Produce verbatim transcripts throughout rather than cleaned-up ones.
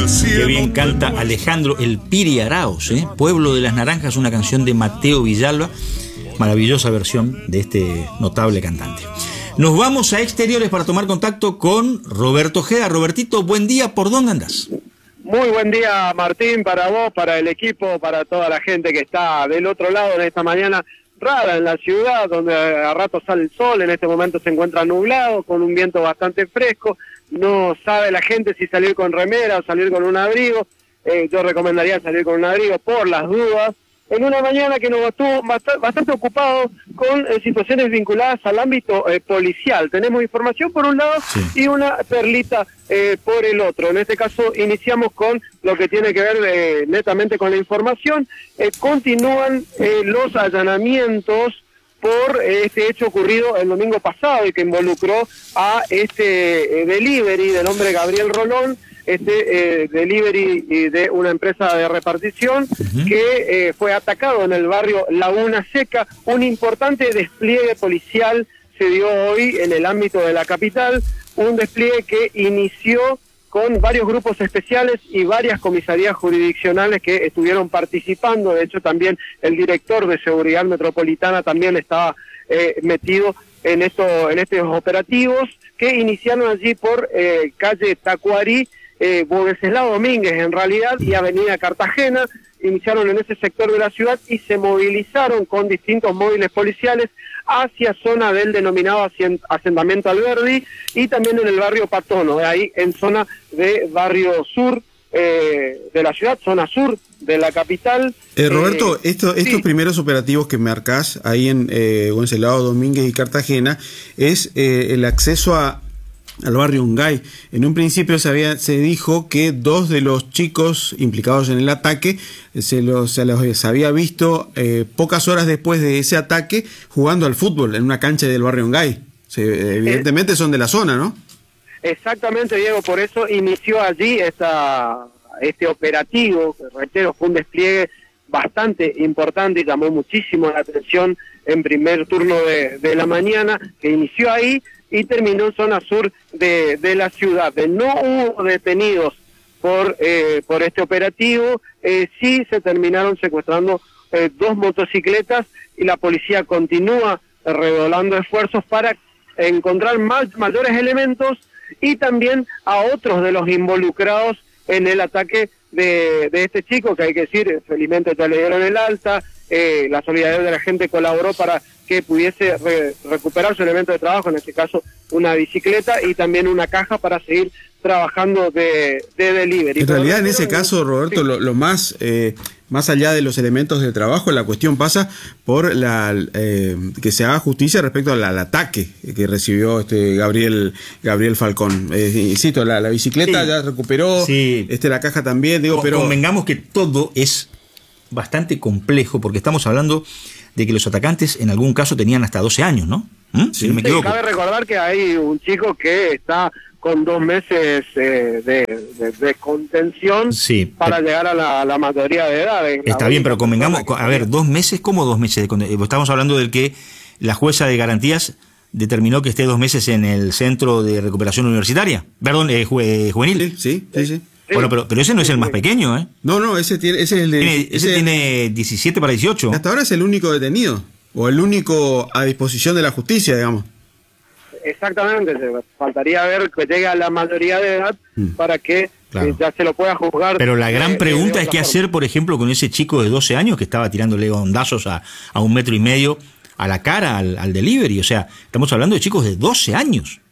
Qué bien canta Alejandro El Piri Arauz, ¿eh? Pueblo de las Naranjas, una canción de Mateo Villalba. Maravillosa versión de este notable cantante. Nos vamos a exteriores para tomar contacto con Roberto Ojeda. Robertito, buen día, ¿por dónde andás? Muy buen día, Martín, para vos, para el equipo, para toda la gente que está del otro lado en esta mañana rara en la ciudad, donde a rato sale el sol, en este momento se encuentra nublado, con un viento bastante fresco, no sabe la gente si salir con remera o salir con un abrigo. Eh, yo recomendaría salir con un abrigo por las dudas, en una mañana que nos estuvo bastante ocupado con eh, situaciones vinculadas al ámbito eh, policial. Tenemos información por un lado sí. y una perlita eh, por el otro. En este caso iniciamos con lo que tiene que ver eh, netamente con la información. Eh, continúan eh, los allanamientos por eh, este hecho ocurrido el domingo pasado y que involucró a este eh, delivery del hombre Gabriel Rolón, este eh, delivery de una empresa de repartición uh-huh. que eh, fue atacado en el barrio Laguna Seca. Un importante despliegue policial se dio hoy en el ámbito de la capital, un despliegue que inició con varios grupos especiales y varias comisarías jurisdiccionales que estuvieron participando. De hecho, también el director de Seguridad Metropolitana también estaba eh, metido en, esto, en estos operativos que iniciaron allí por eh, calle Tacuarí, Eh, Wenceslao Domínguez en realidad y Avenida Cartagena. Iniciaron en ese sector de la ciudad y se movilizaron con distintos móviles policiales hacia zona del denominado asentamiento Alberdi y también en el barrio Patono, ahí en zona de barrio sur eh, de la ciudad, zona sur de la capital. Eh, Roberto, eh, esto, estos sí. primeros operativos que marcás ahí en eh, Wenceslao Domínguez y Cartagena es eh, el acceso a al barrio Ungay. En un principio se había se dijo que dos de los chicos implicados en el ataque se los, se los se había visto eh, pocas horas después de ese ataque jugando al fútbol en una cancha del barrio Ungay. Se, evidentemente eh, son de la zona, ¿no? Exactamente, Diego, por eso inició allí esta, este operativo, que reitero, fue un despliegue bastante importante y llamó muchísimo la atención en primer turno de, de la mañana, que inició ahí y terminó en zona sur de, de la ciudad. No hubo detenidos por eh, por este operativo, eh, sí se terminaron secuestrando eh, dos motocicletas y la policía continúa redoblando esfuerzos para encontrar más, mayores elementos y también a otros de los involucrados en el ataque de, de este chico, que hay que decir, felizmente ya le dieron el alta, eh, la solidaridad de la gente colaboró para que pudiese re recuperar su elemento de trabajo, en este caso una bicicleta y también una caja para seguir trabajando de, de delivery. En realidad, en ese caso, Roberto, sí. lo, lo más eh, más allá de los elementos de trabajo, la cuestión pasa por la eh, que se haga justicia respecto al, al ataque que recibió este Gabriel Gabriel Falcón. Eh, insisto, la, la bicicleta sí. ya recuperó, sí. este la caja también, digo, Con, pero convengamos que todo es bastante complejo porque estamos hablando de que los atacantes en algún caso tenían hasta doce años, ¿no? ¿Mm? Si no me equivoco. Sí, cabe recordar que hay un chico que está con dos meses eh, de, de, de contención sí, para pero, llegar a la, a la mayoría de edad. Está bien, pero convengamos, a ver, dos meses, ¿cómo dos meses de contención? Estamos hablando del que la jueza de garantías determinó que esté dos meses en el centro de recuperación universitaria, perdón, eh, ju eh, juvenil. Sí, sí, sí. sí. Bueno, pero, pero ese no es el más pequeño, ¿eh? No, no, ese tiene, ese es el de, tiene, ese, ese tiene diecisiete para dieciocho. Hasta ahora es el único detenido, o el único a disposición de la justicia, digamos. Exactamente, faltaría ver que llegue a la mayoría de edad mm. para que claro. eh, ya se lo pueda juzgar. Pero la gran eh, pregunta eh, es qué hacer, por ejemplo, con ese chico de doce años que estaba tirándole hondazos a, a un metro y medio a la cara al, al delivery. O sea, estamos hablando de chicos de doce años.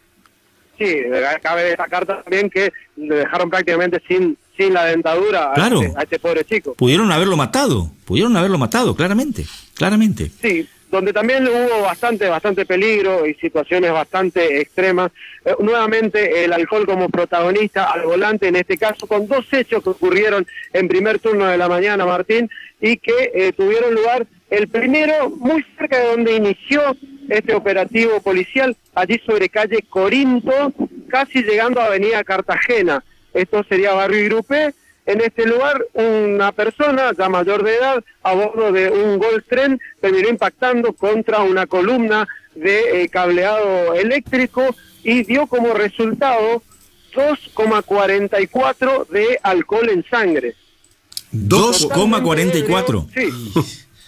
Sí, cabe destacar también que le dejaron prácticamente sin sin la dentadura claro. a, este, a este pobre chico. Pudieron haberlo matado, pudieron haberlo matado, claramente, claramente. Sí, donde también hubo bastante, bastante peligro y situaciones bastante extremas. Eh, nuevamente el alcohol como protagonista al volante, en este caso, con dos hechos que ocurrieron en primer turno de la mañana, Martín, y que eh, tuvieron lugar el primero muy cerca de donde inició este operativo policial, allí sobre calle Corinto, casi llegando a Avenida Cartagena. Esto sería Barrio Irupé. En este lugar, una persona ya mayor de edad, a bordo de un Gulfstream, terminó impactando contra una columna de eh, cableado eléctrico y dio como resultado dos coma cuarenta y cuatro de alcohol en sangre. dos coma cuarenta y cuatro. Sí. Sí,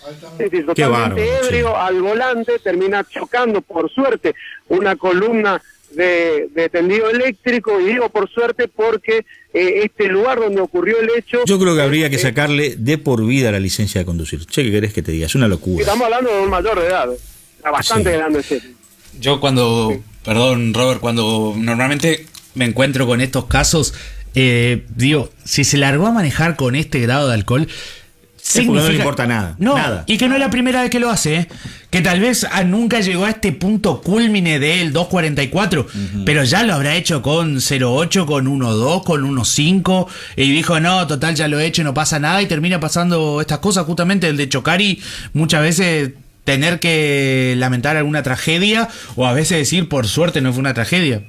sí, totalmente bárbaro, ebrio, sí. al volante, termina chocando, por suerte, una columna de, de tendido eléctrico, y digo por suerte porque eh, este lugar donde ocurrió el hecho... Yo creo que habría que eh, sacarle de por vida la licencia de conducir. Che, ¿qué querés que te diga? Es una locura. Estamos hablando de un mayor de edad, bastante Sí. grande. Sí. Yo cuando, sí. perdón Robert, cuando normalmente me encuentro con estos casos, eh, digo, si se largó a manejar con este grado de alcohol... Significa, no le importa nada, no, nada. Y que no es la primera vez que lo hace, ¿eh? Que tal vez ah, nunca llegó a este punto culmine del dos cuarenta y cuatro, uh-huh. pero ya lo habrá hecho con cero ocho, con uno dos, con uno cinco, y dijo, no, total, ya lo he hecho, no pasa nada, y termina pasando estas cosas, justamente el de chocar y muchas veces tener que lamentar alguna tragedia, o a veces decir, por suerte no fue una tragedia.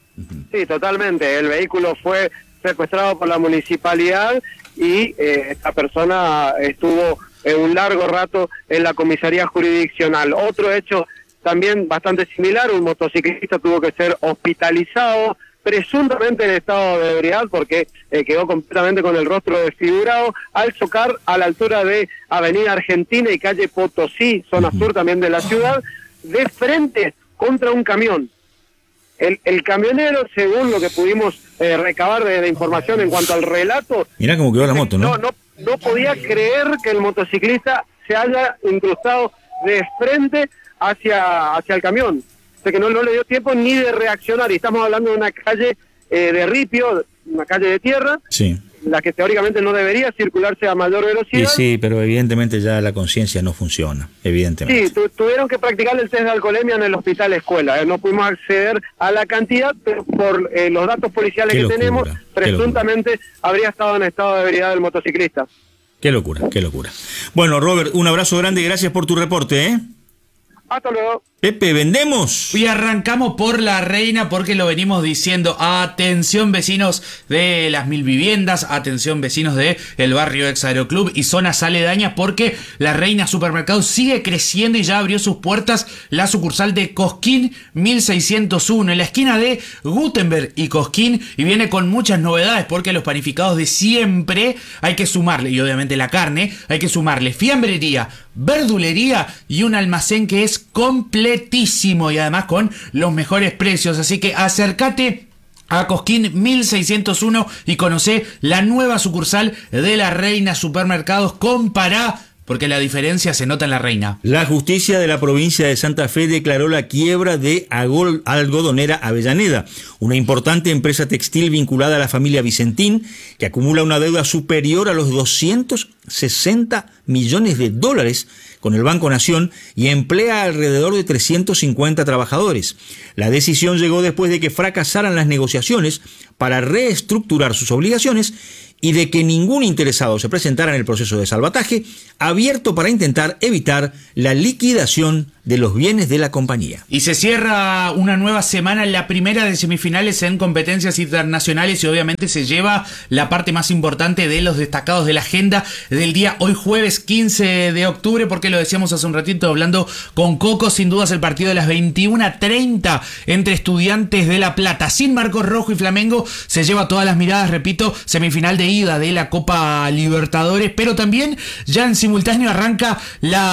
Sí, totalmente, el vehículo fue secuestrado por la municipalidad, y eh, esta persona estuvo eh, un largo rato en la comisaría jurisdiccional. Otro hecho también bastante similar, un motociclista tuvo que ser hospitalizado, presuntamente en estado de ebriedad, porque eh, quedó completamente con el rostro desfigurado, al chocar a la altura de Avenida Argentina y calle Potosí, zona sur también de la ciudad, de frente contra un camión. El, el camionero, según lo que pudimos eh, recabar de, de información en cuanto al relato... Mirá cómo quedó la moto, ¿no? No, no, no podía creer que el motociclista se haya incrustado de frente hacia, hacia el camión. O sea que no, no le dio tiempo ni de reaccionar. Y estamos hablando de una calle eh, de ripio, una calle de tierra, sí. la que teóricamente no debería circularse a mayor velocidad. Y sí, pero evidentemente ya la conciencia no funciona, evidentemente. Sí, tu, tuvieron que practicar el test de alcoholemia en el hospital escuela. Eh, no pudimos acceder a la cantidad, pero por eh, los datos policiales qué que locura, tenemos, presuntamente habría estado en estado de ebriedad el motociclista. Qué locura, qué locura. Bueno, Robert, un abrazo grande y gracias por tu reporte, ¿eh? Hasta luego. Pepe, ¿vendemos? Y arrancamos por La Reina porque lo venimos diciendo. Atención vecinos de las mil viviendas, atención vecinos de el barrio ex Aeroclub y zonas aledañas, porque La Reina Supermercado sigue creciendo y ya abrió sus puertas la sucursal de Cosquín mil seiscientos uno en la esquina de Gutenberg y Cosquín, y viene con muchas novedades porque a los panificados de siempre hay que sumarle, y obviamente la carne, hay que sumarle fiambrería, verdulería y un almacén que es completo y además con los mejores precios. Así que acércate a Cosquín mil seiscientos uno y conoce la nueva sucursal de La Reina Supermercados. Compará, porque la diferencia se nota en La Reina. La justicia de la provincia de Santa Fe declaró la quiebra de Agol- Algodonera Avellaneda, una importante empresa textil vinculada a la familia Vicentín, que acumula una deuda superior a los doscientos sesenta millones de dólares con el Banco Nación y emplea alrededor de trescientos cincuenta trabajadores. La decisión llegó después de que fracasaran las negociaciones para reestructurar sus obligaciones y de que ningún interesado se presentara en el proceso de salvataje abierto para intentar evitar la liquidación de los bienes de la compañía. Y se cierra una nueva semana, la primera de semifinales en competencias internacionales, y obviamente se lleva la parte más importante de los destacados de la agenda del día hoy jueves quince de octubre, porque lo decíamos hace un ratito hablando con Coco, sin dudas el partido de las veintiuna treinta entre Estudiantes de La Plata, sin Marcos Rojo y Flamengo, se lleva todas las miradas, repito, semifinal de ida de la Copa Libertadores, pero también ya en simultáneo arranca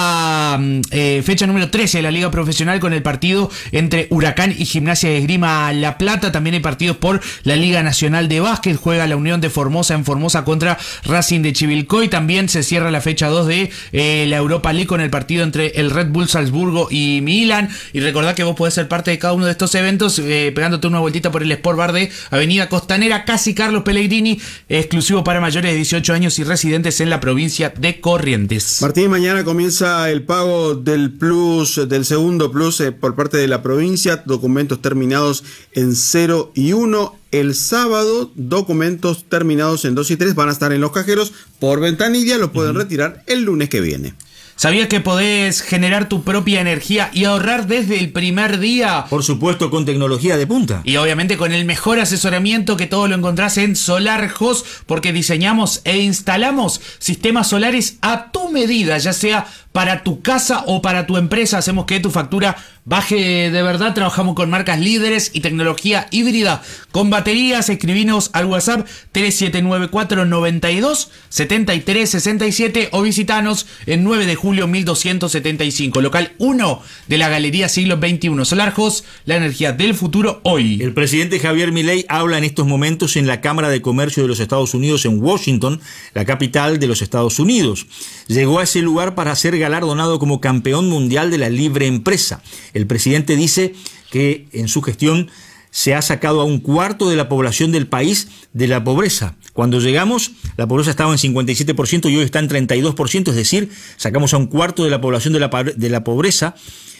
la eh, fecha número trece de la Liga Profesional con el partido entre Huracán y Gimnasia de Esgrima La Plata. También hay partidos por la Liga Nacional de Básquet, juega la Unión de Formosa en Formosa contra Racing de Chivilcoy. También se cierra la fecha dos de eh, la Europa League con el partido entre el Red Bull Salzburgo y Milan. Y recordad que vos podés ser parte de cada uno de estos eventos eh, pegándote una vueltita por el Sport Bar de Avenida Costanera, casi Carlos Pellegrini, exclusivo para mayores de dieciocho años y residentes en la provincia de Corrientes. Martín, mañana comienza el pago del plus, del segundo plus eh, por parte de la provincia, documentos terminados en cero y uno. El sábado, documentos terminados en dos y tres van a estar en los cajeros por ventanilla, los pueden uh-huh. retirar el lunes que viene. ¿Sabías que podés generar tu propia energía y ahorrar desde el primer día? Por supuesto, con tecnología de punta. Y obviamente con el mejor asesoramiento, que todo lo encontrás en SolarHost, porque diseñamos e instalamos sistemas solares a tu medida, ya sea para tu casa o para tu empresa. Hacemos que tu factura baje de verdad. Trabajamos con marcas líderes y tecnología híbrida con baterías. Escribinos al WhatsApp tres siete nueve cuatro nueve dos siete tres seis siete o visitanos en nueve de julio mil doscientos setenta y cinco, local uno de la Galería Siglo veintiuno. SolarHost, la energía del futuro hoy. El presidente Javier Milei habla en estos momentos en la Cámara de Comercio de los Estados Unidos en Washington, la capital de los Estados Unidos. Llegó a ese lugar para ser galardonado como campeón mundial de la libre empresa. El presidente dice que en su gestión se ha sacado a un cuarto de la población del país de la pobreza. Cuando llegamos, la pobreza estaba en cincuenta y siete por ciento y hoy está en treinta y dos por ciento, es decir, sacamos a un cuarto de la población de la, de la pobreza,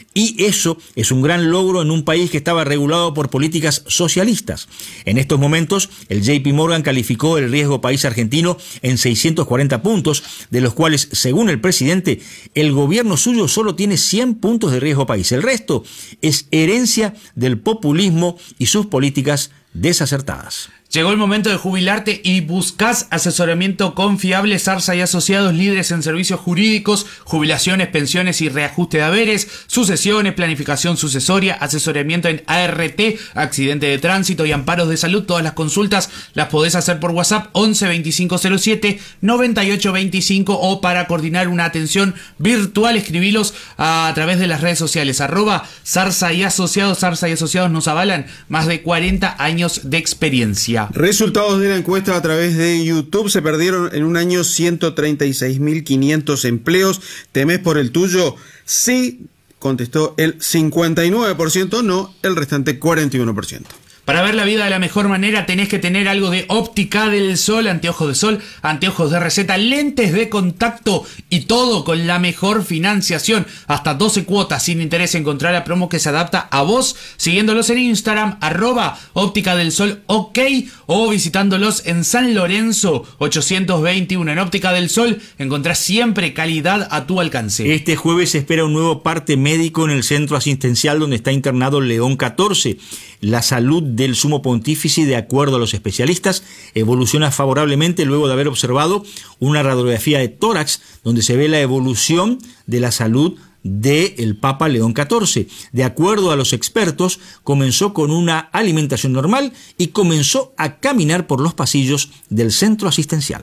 y eso es un gran logro en un país que estaba regulado por políticas socialistas. En estos momentos, el J P Morgan calificó el riesgo país argentino en seiscientos cuarenta puntos, de los cuales, según el presidente, el gobierno suyo solo tiene cien puntos de riesgo país. El resto es herencia del populismo y sus políticas desacertadas. Llegó el momento de jubilarte y buscas asesoramiento confiable. Zarza y Asociados, líderes en servicios jurídicos, jubilaciones, pensiones y reajuste de haberes, sucesiones, planificación sucesoria, asesoramiento en A R T, accidente de tránsito y amparos de salud. Todas las consultas las podés hacer por WhatsApp once veinticinco cero siete noventa y ocho veinticinco o para coordinar una atención virtual escribilos a través de las redes sociales arroba Zarza y Asociados. Zarza y Asociados nos avalan más de cuarenta años de experiencia. Resultados de la encuesta a través de YouTube. Se perdieron en un año ciento treinta y seis mil quinientos empleos. ¿Temés por el tuyo? Sí, contestó el cincuenta y nueve por ciento, no, el restante cuarenta y uno por ciento. Para ver la vida de la mejor manera tenés que tener algo de Óptica del Sol, anteojos de sol, anteojos de receta, lentes de contacto y todo con la mejor financiación. Hasta doce cuotas sin interés. Encontrar la promo que se adapta a vos siguiéndolos en Instagram, arroba Óptica del Sol OK, o visitándolos en San Lorenzo ochocientos veintiuno. En Óptica del Sol encontrás siempre calidad a tu alcance. Este jueves se espera un nuevo parte médico en el centro asistencial donde está internado León catorce. La salud del sumo pontífice, de acuerdo a los especialistas, evoluciona favorablemente luego de haber observado una radiografía de tórax donde se ve la evolución de la salud del Papa León catorce. De acuerdo a los expertos, comenzó con una alimentación normal y comenzó a caminar por los pasillos del centro asistencial.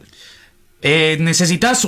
Eh, ¿Necesitas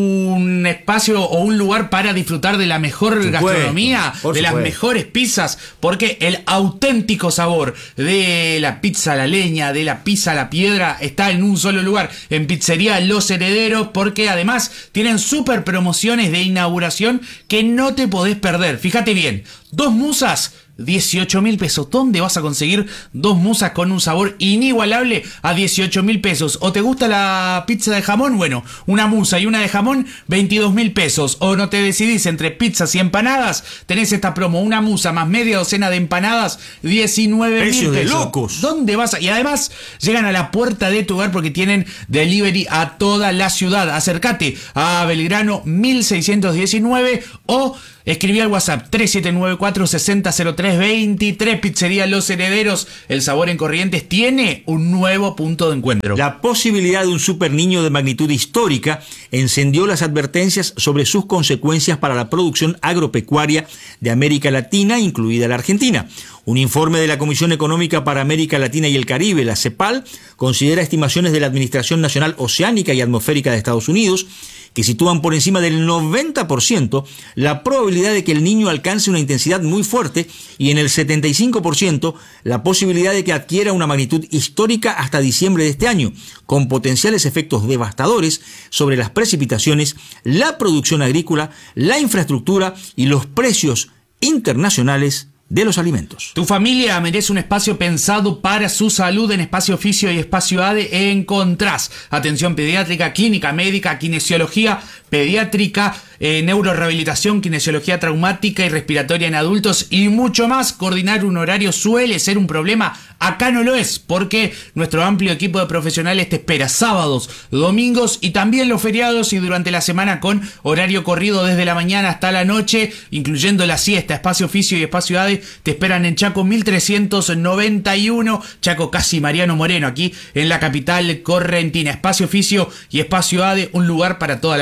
un espacio o un lugar para disfrutar de la mejor Por gastronomía, supuesto, de las supuesto. mejores pizzas? Porque el auténtico sabor de la pizza a la leña, de la pizza a la piedra, está en un solo lugar, en Pizzería Los Herederos, porque además tienen súper promociones de inauguración que no te podés perder. Fíjate bien, dos musas, dieciocho mil pesos. ¿Dónde vas a conseguir dos musas con un sabor inigualable a dieciocho mil pesos? ¿O te gusta la pizza de jamón? Bueno, una musa y una de jamón, veintidós mil pesos. ¿O no te decidís entre pizzas y empanadas? Tenés esta promo, una musa más media docena de empanadas, diecinueve mil pesos. Precios de locos. ¿Dónde vas a...? Y además llegan a la puerta de tu hogar porque tienen delivery a toda la ciudad. Acércate a Belgrano mil seiscientos diecinueve o escribí al WhatsApp tres siete nueve cuatro seis cero cero tres veintitrés. Pizzería Los Herederos, el sabor en Corrientes, tiene un nuevo punto de encuentro. La posibilidad de un super niño de magnitud histórica encendió las advertencias sobre sus consecuencias para la producción agropecuaria de América Latina, incluida la Argentina. Un informe de la Comisión Económica para América Latina y el Caribe, la CEPAL, considera estimaciones de la Administración Nacional Oceánica y Atmosférica de Estados Unidos que sitúan por encima del noventa por ciento la probabilidad de que el niño alcance una intensidad muy fuerte y en el setenta y cinco por ciento la posibilidad de que adquiera una magnitud histórica hasta diciembre de este año, con potenciales efectos devastadores sobre las precipitaciones, la producción agrícola, la infraestructura y los precios internacionales de los alimentos. Tu familia merece un espacio pensado para su salud. En Espacio Fisio y Espacio A D E encontrás atención pediátrica, clínica médica, kinesiología pediátrica, eh, neurorehabilitación, kinesiología traumática y respiratoria en adultos y mucho más. Coordinar un horario suele ser un problema. Acá no lo es, porque nuestro amplio equipo de profesionales te espera sábados, domingos y también los feriados y durante la semana con horario corrido desde la mañana hasta la noche, incluyendo la siesta. Espacio Fisio y Espacio A D E te esperan en Chaco mil trescientos noventa y uno, Chaco casi Mariano Moreno, aquí en la capital correntina. Espacio Fisio y Espacio A D E, un lugar para toda la familia.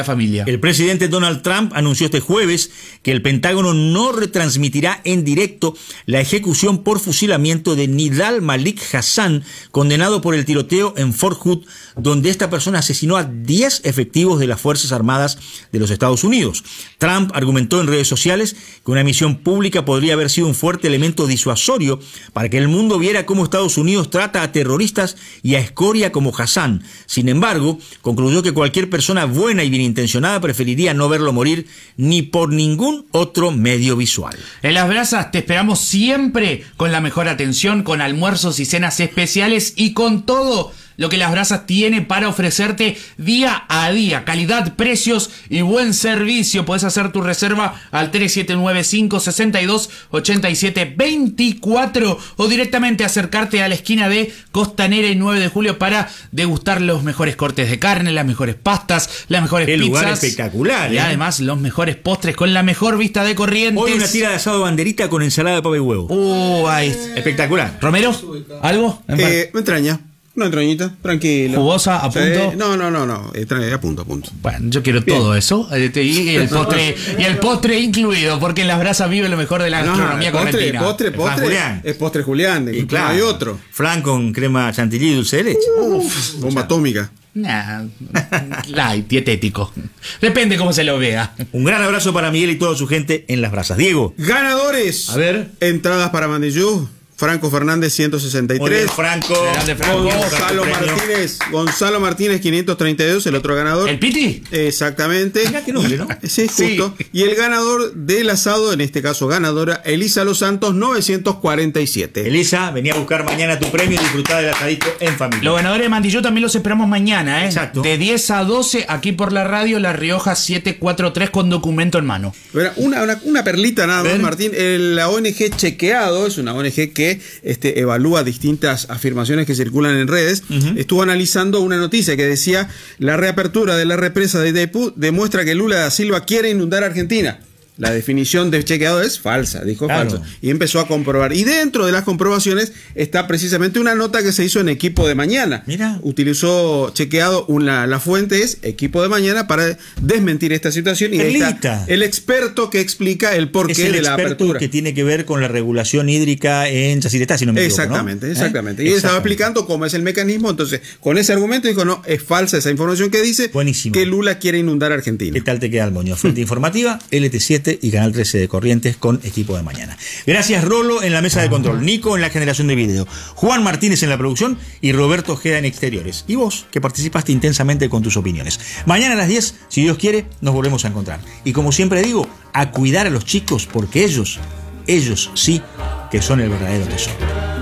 Colombia. El presidente Donald Trump anunció este jueves que el Pentágono no retransmitirá en directo la ejecución por fusilamiento de Nidal Malik Hasan, condenado por el tiroteo en Fort Hood, donde esta persona asesinó a diez efectivos de las Fuerzas Armadas de los Estados Unidos. Trump argumentó en redes sociales que una emisión pública podría haber sido un fuerte elemento disuasorio para que el mundo viera cómo Estados Unidos trata a terroristas y a escoria como Hasan. Sin embargo, concluyó que cualquier persona buena y bien intencionada preferiría no verlo morir ni por ningún otro medio visual. En Las Brasas te esperamos siempre con la mejor atención, con almuerzos y cenas especiales y con todo lo que Las Brasas tiene para ofrecerte día a día. Calidad, precios y buen servicio. Puedes hacer tu reserva al tres siete nueve cinco, seis dos, ocho siete dos cuatro o directamente acercarte a la esquina de Costanera y nueve de julio para degustar los mejores cortes de carne, las mejores pastas, las mejores Qué pizzas. lugar espectacular, Y ¿eh? además los mejores postres con la mejor vista de Corrientes. Hoy una tira de asado banderita con ensalada de papa y huevo. Uh, ahí. Espectacular. Romero, ¿algo? Eh, me entraña. Una entrañita, tranquilo. ¿Jugosa, a punto? Sí, no, no, no, no. eh, tra- a punto, a punto. Bueno, yo quiero Bien. todo eso. eh, Y el postre, y el postre incluido, porque en Las Brasas vive lo mejor de la No, gastronomía postre, correntina. postre, El Fran postre. Julián. Es postre Julián. Y No claro, hay otro. flan con crema chantilly y dulce de leche. Uf, bomba atómica. Nah, light, dietético. Depende cómo se lo vea. Un gran abrazo para Miguel y toda su gente en Las Brasas. Diego. Ganadores. A ver. Entradas para Mandillú. Franco Fernández ciento sesenta y Muy bien, tres. Franco. Grande, Franco. Gonzalo Premio. Martínez. Gonzalo Martínez quinientos treinta y dos, el otro ganador. ¿El Piti? Exactamente. Mirá qué nombre, ¿no? Sí, justo. Sí. Y el ganador del asado, en este caso ganadora, Elisa Los Santos, novecientos cuarenta y siete. Elisa, venía a buscar mañana tu premio y disfrutar del asadito en familia. Los ganadores de Mandillú también los esperamos mañana, ¿eh? Exacto. De diez a doce, aquí por la radio, La Rioja setecientos cuarenta y tres con documento en mano. Verá, Una, una, una perlita nada A más, ver. Martín. El- la O N G Chequeado es una O N G que este, evalúa distintas afirmaciones que circulan en redes. Ujú. Estuvo analizando una noticia que decía: la reapertura de la represa de Itaipú demuestra que Lula da Silva quiere inundar Argentina. La definición de chequeado es falsa, dijo Claro. falso. Y empezó a comprobar. Y dentro de las comprobaciones está precisamente una nota que se hizo en Equipo de Mañana. Mira. Utilizó chequeado, una, la fuente es Equipo de Mañana para desmentir esta situación. Y ahí está Perlita. el experto que explica el Es porqué el de la experto apertura. que tiene que ver con la regulación hídrica en Yacyretá, si no me equivoco, ¿no? Exactamente, ¿Eh? exactamente. Y él estaba Exactamente. explicando cómo es el mecanismo. Entonces, con ese argumento dijo: no, es falsa esa información que dice Buenísimo. que Lula quiere inundar Argentina. ¿Qué tal te queda el moño? Fuente informativa, L T siete y Canal trece de Corrientes con Equipo de Mañana. Gracias, Rolo, en la mesa de control, Nico en la generación de video, Juan Martínez en la producción y Roberto Ojeda en exteriores. Y vos, que participaste intensamente con tus opiniones. Mañana a las diez, si Dios quiere, nos volvemos a encontrar. Y como siempre digo, a cuidar a los chicos, porque ellos, ellos sí que son el verdadero tesoro.